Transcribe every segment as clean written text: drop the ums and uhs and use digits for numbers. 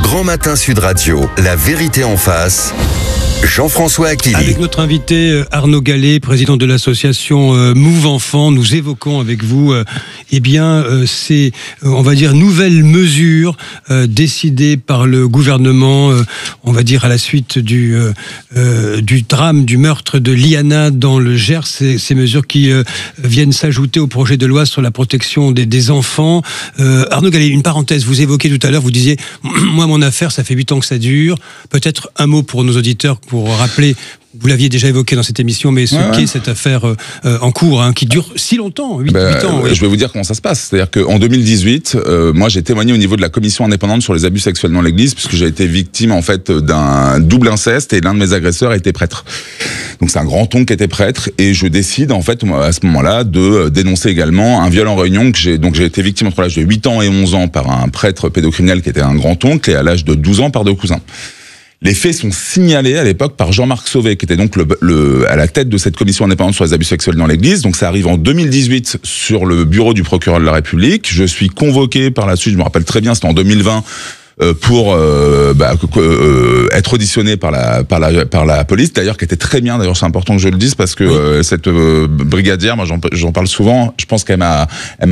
Grand Matin Sud Radio, la vérité en face. Jean-François Akili. Avec notre invité Arnaud Gallet, président de l'association Move Enfants, nous évoquons avec vous ces, on va dire, nouvelles mesures décidées par le gouvernement, on va dire à la suite du drame, du meurtre de Liana dans le Gers. Ces mesures qui viennent s'ajouter au projet de loi sur la protection des enfants. Arnaud Gallet, une parenthèse, vous évoquez tout à l'heure, vous disiez, moi mon affaire, ça fait 8 ans que ça dure. Peut-être un mot pour nos auditeurs, pour rappeler, vous l'aviez déjà évoqué dans cette émission, mais qu'est cette affaire en cours, qui dure si longtemps, 8 ans. Je vais vous dire comment ça se passe. C'est-à-dire qu'en 2018, moi j'ai témoigné au niveau de la commission indépendante sur les abus sexuels dans l'église, puisque j'ai été victime en fait d'un double inceste et l'un de mes agresseurs était prêtre. Donc c'est un grand-oncle qui était prêtre et je décide en fait à ce moment-là de dénoncer également un viol en réunion que j'ai été victime entre l'âge de 8 ans et 11 ans par un prêtre pédocriminel qui était un grand-oncle et à l'âge de 12 ans par 2 cousins. Les faits sont signalés à l'époque par Jean-Marc Sauvé, qui était donc à la tête de cette commission indépendante sur les abus sexuels dans l'église. Donc ça arrive en 2018 sur le bureau du procureur de la République. Je suis convoqué par la suite, je me rappelle très bien, c'était en 2020, pour être auditionné par la police, d'ailleurs, qui était très bien. D'ailleurs, c'est important que je le dise parce que cette brigadière, moi j'en parle souvent. Je pense qu'elle m'a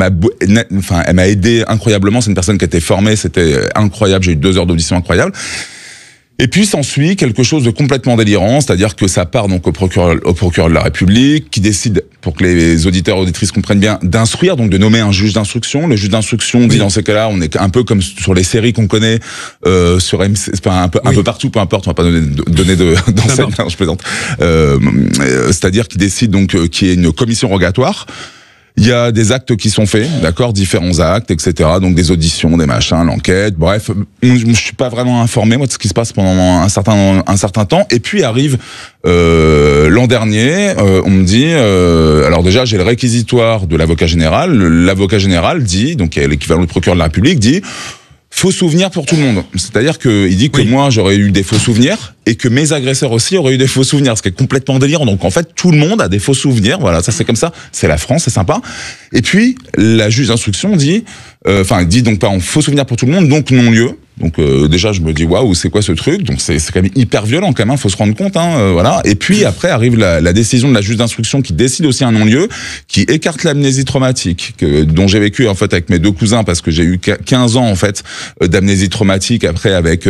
aidé incroyablement. C'est une personne qui était formée, c'était incroyable. J'ai eu 2 heures d'audition incroyables. Et puis s'ensuit quelque chose de complètement délirant, c'est-à-dire que ça part donc au procureur de la République, qui décide, pour que les auditeurs et auditrices comprennent bien, d'instruire, donc de nommer un juge d'instruction. Le juge d'instruction dit dans ces cas-là, on est un peu comme sur les séries qu'on connaît sur MC, un peu partout, peu importe, on va pas donner d'enseigne, je plaisante. C'est-à-dire qu'il décide donc qu'il y ait une commission rogatoire. Il y a des actes qui sont faits, d'accord, différents actes, etc. Donc des auditions, des machins, l'enquête, bref. Je suis pas vraiment informé moi de ce qui se passe pendant un certain temps. Et puis arrive l'an dernier, on me dit, alors déjà j'ai le réquisitoire de l'avocat général. L'avocat général dit, donc l'équivalent du procureur de la République dit, faux souvenirs pour tout le monde. C'est-à-dire qu'il dit que moi j'aurais eu des faux souvenirs et que mes agresseurs aussi auraient eu des faux souvenirs, ce qui est complètement délirant. Donc en fait tout le monde a des faux souvenirs. Voilà, ça c'est comme ça. C'est la France, c'est sympa. Et puis la juge d'instruction dit, dit donc pas en faux souvenirs pour tout le monde, donc non-lieu. Donc déjà je me dis waouh, c'est quoi ce truc? Donc c'est quand même hyper violent quand même, faut se rendre compte, voilà. Et puis après arrive la décision de la juge d'instruction qui décide aussi un non-lieu, qui écarte l'amnésie traumatique dont j'ai vécu en fait avec mes 2 cousins, parce que j'ai eu 15 ans en fait d'amnésie traumatique après avec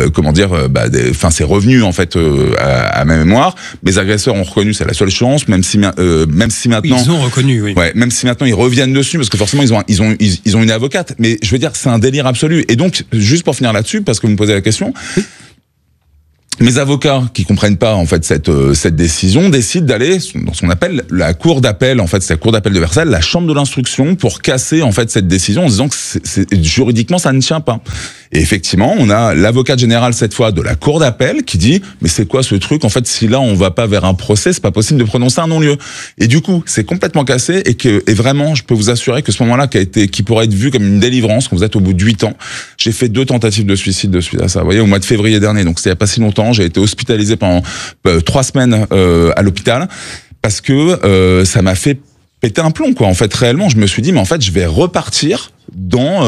c'est revenu en fait à ma mémoire. Mes agresseurs ont reconnu, c'est la seule chance, même si maintenant ils ont reconnu, oui. Ouais, même si maintenant ils reviennent dessus parce que forcément ils ont une avocate, mais je veux dire c'est un délire absolu. Et donc juste pour finir là-dessus, parce que vous me posez la question, mes avocats qui comprennent pas en fait cette décision décident d'aller dans ce qu'on appelle la cour d'appel. En fait, c'est la cour d'appel de Versailles, la chambre de l'instruction, pour casser en fait cette décision en disant que juridiquement ça ne tient pas. Et effectivement, on a l'avocat général cette fois de la cour d'appel qui dit mais c'est quoi ce truc? En fait, si là on va pas vers un procès, c'est pas possible de prononcer un non-lieu. Et du coup, c'est complètement cassé et vraiment, je peux vous assurer que ce moment-là qui pourrait être vu comme une délivrance quand vous êtes au bout de 8 ans, j'ai fait 2 tentatives de suicide de suite à ça. Vous voyez, au mois de février dernier, donc c'était il y a pas si longtemps, j'ai été hospitalisé pendant 3 semaines à l'hôpital parce que ça m'a fait péter un plomb, quoi. En fait, réellement, je me suis dit mais en fait, je vais repartir dans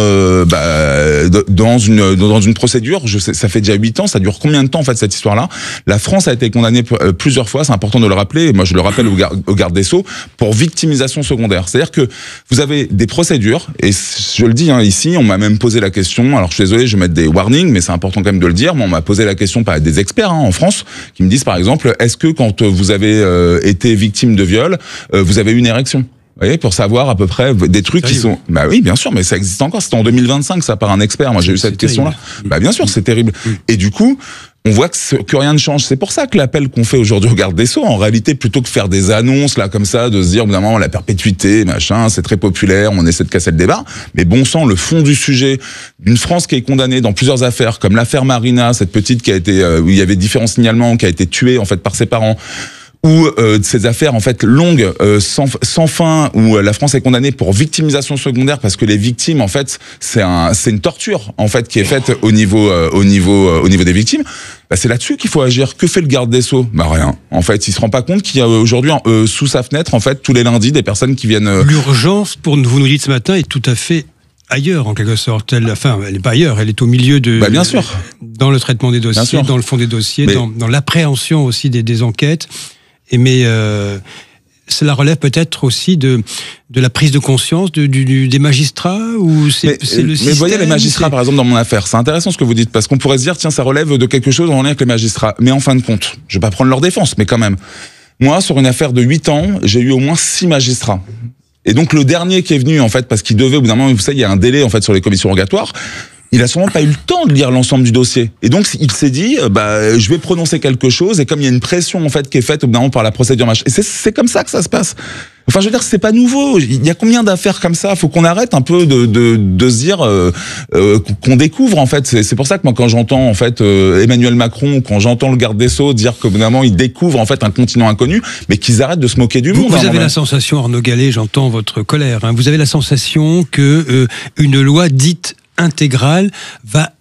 une procédure. Je sais, ça fait déjà 8 ans. Ça dure combien de temps en fait cette histoire-là? La France a été condamnée plusieurs fois. C'est important de le rappeler. Et moi, je le rappelle au garde des Sceaux pour victimisation secondaire. C'est-à-dire que vous avez des procédures. Et je le dis ici, on m'a même posé la question. Alors, je suis désolé, je vais mettre des warnings, mais c'est important quand même de le dire. Mais on m'a posé la question par des experts en France qui me disent par exemple, est-ce que quand vous avez été victime de viol, vous avez eu une érection? Vous voyez, pour savoir à peu près des trucs qui sont... Bah oui, bien sûr, mais ça existe encore. C'était en 2025, ça, par un expert. Moi, j'ai eu cette question-là. Bah bien sûr, c'est terrible. Et du coup, on voit que rien ne change. C'est pour ça que l'appel qu'on fait aujourd'hui au garde des Sceaux, en réalité, plutôt que faire des annonces, là, comme ça, de se dire, évidemment, la perpétuité, machin, c'est très populaire, on essaie de casser le débat. Mais bon sang, le fond du sujet d'une France qui est condamnée dans plusieurs affaires, comme l'affaire Marina, cette petite qui a été, où il y avait différents signalements, qui a été tuée, en fait, par ses parents, ou ces affaires en fait longues sans fin, où la France est condamnée pour victimisation secondaire parce que les victimes en fait c'est une torture en fait qui est faite au niveau des victimes. Bah, c'est là-dessus qu'il faut agir. Que fait le garde des Sceaux? Bah rien. En fait, il se rend pas compte qu'il y a aujourd'hui sous sa fenêtre en fait tous les lundis des personnes qui viennent. L'urgence, vous nous dites ce matin, est tout à fait ailleurs en quelque sorte. Elle n'est pas ailleurs, elle est au milieu de. Bien sûr. Dans le traitement des dossiers, dans le fond des dossiers, dans l'appréhension aussi des enquêtes. Mais cela relève peut-être aussi de la prise de conscience des magistrats ou c'est le système. Mais vous voyez les magistrats par exemple dans mon affaire, c'est intéressant ce que vous dites parce qu'on pourrait se dire tiens ça relève de quelque chose en lien avec les magistrats. Mais en fin de compte, je vais pas prendre leur défense, mais quand même. Moi sur une affaire de 8 ans, j'ai eu au moins 6 magistrats. Et donc le dernier qui est venu en fait parce qu'il devait au bout d'un moment, vous savez il y a un délai en fait sur les commissions rogatoires. Il a sûrement pas eu le temps de lire l'ensemble du dossier. Et donc, il s'est dit, je vais prononcer quelque chose. Et comme il y a une pression, en fait, qui est faite, au bout d'un moment, par la procédure machin. Et c'est comme ça que ça se passe. Enfin, je veux dire, c'est pas nouveau. Il y a combien d'affaires comme ça? Faut qu'on arrête un peu de se dire, qu'on découvre, en fait. C'est pour ça que moi, quand j'entends, en fait, Emmanuel Macron, quand j'entends le garde des Sceaux dire qu'au bout d'un moment, ils découvrent, en fait, un continent inconnu, mais qu'ils arrêtent de se moquer du monde. Vous avez la sensation, Arnaud Gallet, j'entends votre colère, hein, vous avez la sensation que, une loi dite intégrale va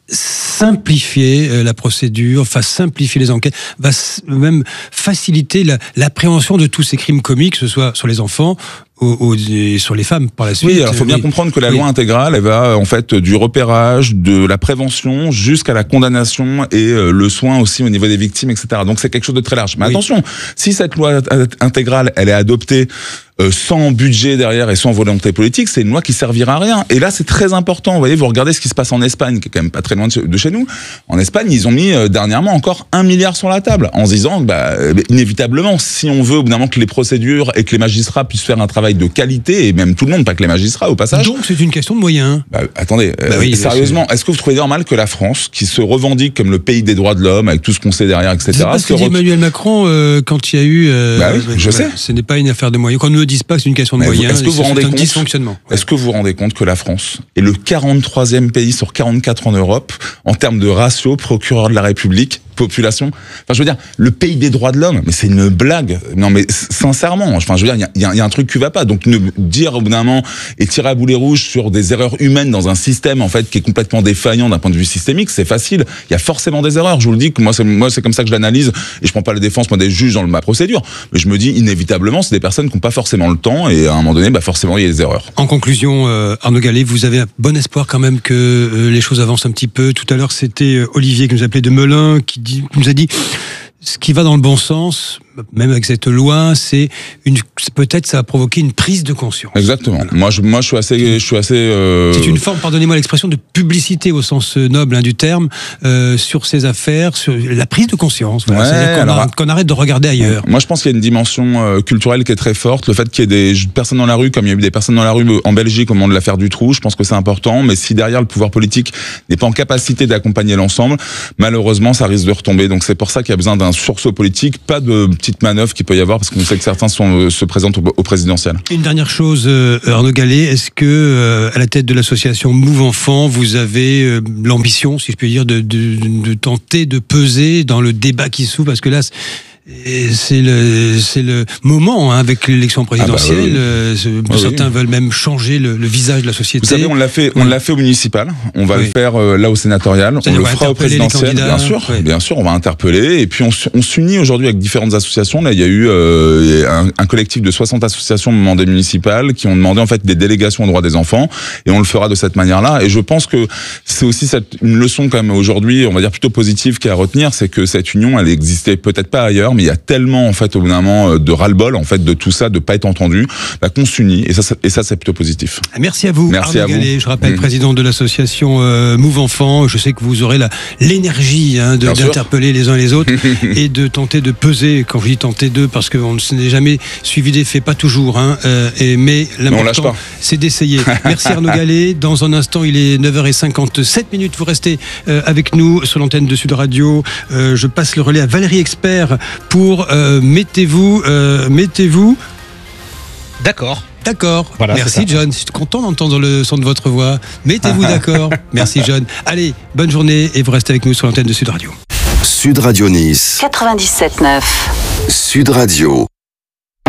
simplifier la procédure, va simplifier les enquêtes, va même faciliter l'appréhension de tous ces crimes comiques, que ce soit sur les enfants ou sur les femmes par la suite. Oui, il faut bien comprendre que la loi intégrale, elle va en fait du repérage, de la prévention jusqu'à la condamnation et le soin aussi au niveau des victimes, etc. Donc c'est quelque chose de très large. Mais attention, si cette loi intégrale, elle est adoptée sans budget derrière et sans volonté politique, c'est une loi qui servira à rien. Et là, c'est très important. Vous voyez, vous regardez ce qui se passe en Espagne, qui est quand même pas très loin de chez nous. En Espagne, ils ont mis dernièrement encore 1 milliard sur la table, en se disant, inévitablement, si on veut au bout d'un moment que les procédures et que les magistrats puissent faire un travail de qualité, et même tout le monde, pas que les magistrats au passage. Donc c'est une question de moyens. Attendez, sérieusement, est-ce que vous trouvez normal que la France, qui se revendique comme le pays des droits de l'homme, avec tout ce qu'on sait derrière, etc. C'est pas ce que dit Emmanuel Macron quand il y a eu. Je sais. Ce n'est pas une affaire de moyens. Qu'on ne me dise pas que c'est une question de moyens. Est-ce que vous rendez compte dysfonctionnement. Est-ce que vous vous rendez compte que la France est le 43e pays sur 44 en Europe en termes de ratio procureur de la République population? Enfin, je veux dire, le pays des droits de l'homme, mais c'est une blague. Non, mais sincèrement, enfin, je veux dire, il y a un truc qui va pas. Donc, dire au bout d'un moment et tirer à boulet rouge sur des erreurs humaines dans un système, en fait, qui est complètement défaillant d'un point de vue systémique, c'est facile. Il y a forcément des erreurs. Je vous le dis, que moi, c'est comme ça que je l'analyse et je prends pas la défense, moi, des juges dans ma procédure. Mais je me dis, inévitablement, c'est des personnes qui n'ont pas forcément le temps et à un moment donné, forcément, il y a des erreurs. En conclusion, Arnaud Gallet, vous avez un bon espoir quand même que les choses avancent un petit peu. Tout à l'heure, c'était Olivier qui nous appelait de Melun, qui nous a dit ce qui va dans le bon sens, même avec cette loi, c'est peut-être ça va provoquer une prise de conscience. Exactement. Voilà. Moi, je suis assez. C'est une forme, pardonnez-moi l'expression, de publicité au sens noble du terme sur ces affaires, sur la prise de conscience. Voilà. C'est-à-dire qu'on arrête de regarder ailleurs. Moi, je pense qu'il y a une dimension culturelle qui est très forte. Le fait qu'il y ait des personnes dans la rue, comme il y a eu des personnes dans la rue en Belgique au moment de l'affaire Dutroux, je pense que c'est important. Mais si derrière le pouvoir politique n'est pas en capacité d'accompagner l'ensemble, malheureusement, ça risque de retomber. Donc c'est pour ça qu'il y a besoin d'un sursaut politique, pas de petite manœuvre qu'il peut y avoir, parce qu'on sait que certains se présentent au présidentiel. Une dernière chose, Arnaud Gallet, est-ce que à la tête de l'association Move Enfants, vous avez l'ambition, si je peux dire, de tenter de peser dans le débat qui s'ouvre, parce que là, c'est le moment avec l'élection présidentielle. Certains veulent même changer le visage de la société. Vous savez, on l'a fait au municipal. On va le faire là au sénatorial. On le fera au présidentiel. Bien sûr, on va interpeller. Et puis on s'unit aujourd'hui avec différentes associations. Là, il y a eu un collectif de 60 associations au moment des municipales qui ont demandé en fait des délégations aux droits des enfants. Et on le fera de cette manière-là. Et je pense que c'est aussi une leçon quand même aujourd'hui, on va dire plutôt positive, qui est à retenir, c'est que cette union, elle existait peut-être pas ailleurs, mais il y a tellement en fait au bout d'un moment de ras-le-bol en fait de tout ça, de pas être entendu, qu'on s'unit et ça c'est plutôt positif. Merci à vous. Merci Arnaud à Gallet, vous. Je rappelle président de l'association Move Enfants. Je sais que vous aurez l'énergie d'interpeller les uns et les autres et de tenter de peser. Quand je dis tenter parce qu'on ne s'est jamais suivi des faits, pas toujours. Mais l'important c'est d'essayer. Merci Arnaud Gallet. Dans un instant, il est 9h57. Vous restez avec nous sur l'antenne de Sud Radio. Je passe le relais à Valérie Expert pour mettez-vous. D'accord. Voilà, merci John. Je suis content d'entendre le son de votre voix. Mettez-vous d'accord. Merci John. Allez, bonne journée et vous restez avec nous sur l'antenne de Sud Radio. Sud Radio Nice. 97.9. Sud Radio.